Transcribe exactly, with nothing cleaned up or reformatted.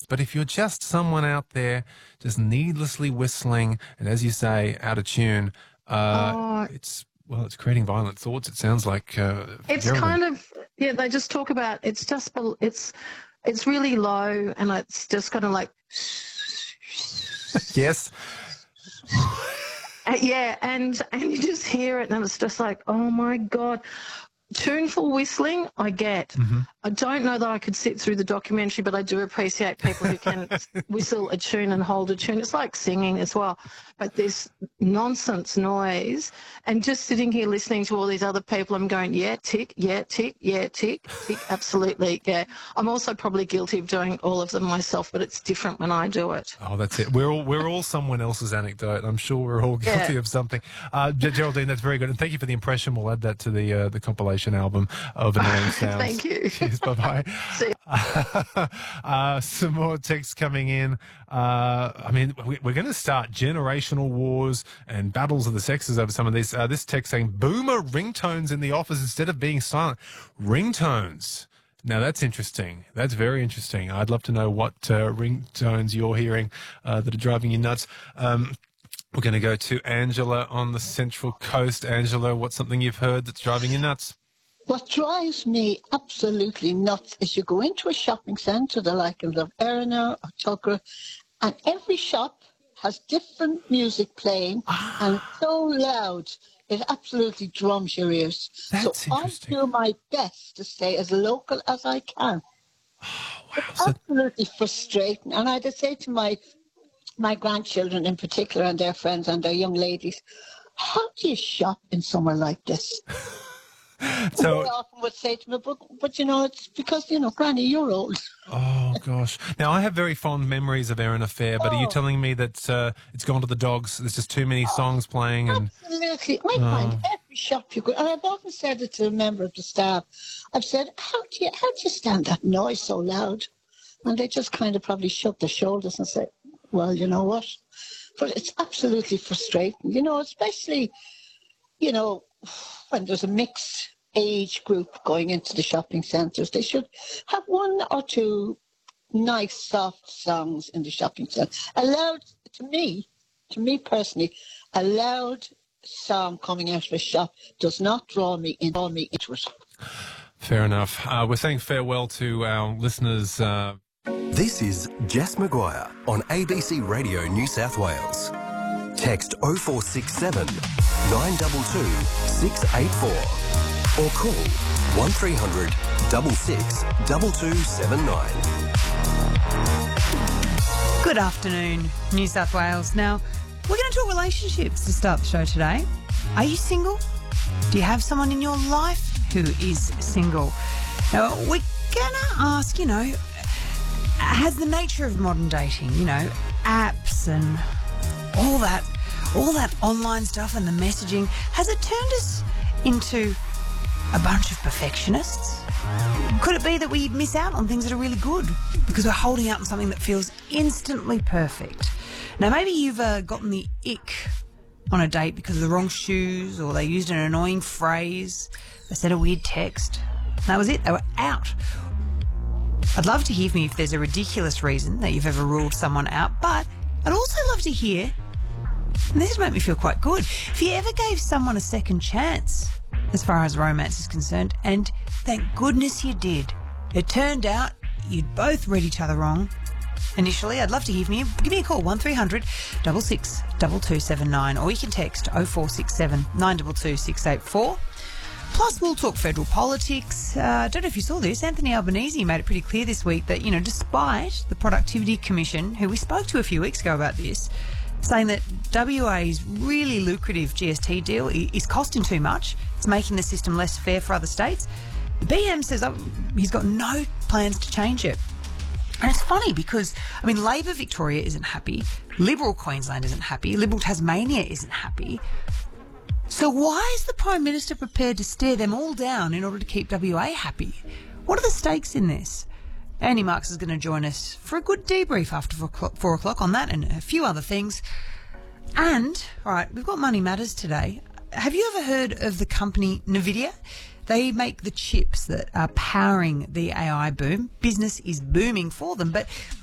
But if you're just someone out there just needlessly whistling and, as you say, out of tune, uh, Oh. it's, well, it's creating violent thoughts. It sounds like uh, It's heroin. kind of, yeah, they just talk about, it's just, bel- it's, it's really low and it's just kind of like, Yes. Uh, yeah, and and you just hear it, and it's just like, oh my God. Tuneful whistling, I get. Mm-hmm. I don't know that I could sit through the documentary, but I do appreciate people who can whistle a tune and hold a tune. It's like singing as well. But this nonsense noise, and just sitting here listening to all these other people, I'm going, yeah, tick, yeah, tick, yeah, tick, tick, absolutely, yeah. I'm also probably guilty of doing all of them myself, but it's different when I do it. Oh, that's it. We're all we're all someone else's anecdote. I'm sure we're all guilty Yeah. of something. Uh, G- Geraldine, that's very good, and thank you for the impression. We'll add that to the uh, the compilation album of annoying sounds. Thank you. Cheers. Bye bye. See uh, some more texts coming in. Uh, I mean, we, we're going to start generational wars and battles of the sexes over some of these. Uh, this text saying boomer ringtones in the office instead of being silent. Ringtones. Now, that's interesting. That's very interesting. I'd love to know what uh, ringtones you're hearing uh, that are driving you nuts. Um, we're going to go to Angela on the Central Coast. Angela, what's something you've heard that's driving you nuts? What drives me absolutely nuts is you go into a shopping centre, the like of Erina or Tuggerah, and every shop has different music playing and it's so loud. It absolutely drums your ears. That's so I interesting. do my best to stay as local as I can. Oh, wow. It's So, absolutely frustrating. And I'd say to my my grandchildren in particular and their friends and their young ladies, how do you shop in somewhere like this? so I often would say to me, but, but you know, it's because, you know, Granny, you're old. oh, gosh. Now, I have very fond memories of Erin Affair, but are you Oh. telling me that uh, it's gone to the dogs? There's just too many songs playing and... Absolutely. I find every shop you go, and I've often said it to a member of the staff. I've said, how do you, how do you stand that noise so loud? And they just kind of probably shrug their shoulders and say, well, you know what? But it's absolutely frustrating, you know, especially, you know, when there's a mixed age group going into the shopping centres. They should have one or two nice, soft songs in the shopping centre. A loud, to me, to me personally, a loud song coming out of a shop does not draw me in, draw me into it. Fair enough. Uh, we're saying farewell to our listeners. Uh, This is Jess Maguire on A B C Radio New South Wales. Text oh four six seven, nine two two, six eight four or call one three hundred, six six, two two seven nine. Good afternoon, New South Wales. Now, we're going to talk relationships to start the show today. Are you single? Do you have someone in your life who is single? Now, we're going to ask, you know, has the nature of modern dating, you know, apps and all that, all that online stuff and the messaging, has it turned us into a bunch of perfectionists? Could it be that we miss out on things that are really good because we're holding out on something that feels instantly perfect? Now, maybe you've uh, gotten the ick on a date because of the wrong shoes, or they used an annoying phrase, they sent a weird text. That was it. They were out. I'd love to hear from you if there's a ridiculous reason that you've ever ruled someone out, but I'd also love to hear, and this made me feel quite good, if you ever gave someone a second chance as far as romance is concerned, and thank goodness you did. It turned out you'd both read each other wrong initially. I'd love to hear from you. Give me a call, one three hundred, six six, two two seven nine, or you can text oh four six seven, nine two two, six eight four. Plus, we'll talk federal politics. Uh, I don't know if you saw this. Anthony Albanese made it pretty clear this week that, you know, despite the Productivity Commission, who we spoke to a few weeks ago about this, saying that W A's really lucrative G S T deal is costing too much, it's making the system less fair for other states, the B M says oh, he's got no plans to change it. And it's funny because, I mean, Labor Victoria isn't happy, Liberal Queensland isn't happy, Liberal Tasmania isn't happy. So why is the Prime Minister prepared to stare them all down in order to keep W A happy? What are the stakes in this? Andy Marks is going to join us for a good debrief after four o'clock on that and a few other things. And, all right, we've got Money Matters today. Have you ever heard of the company NVIDIA? They make the chips that are powering the A I boom. Business is booming for them, but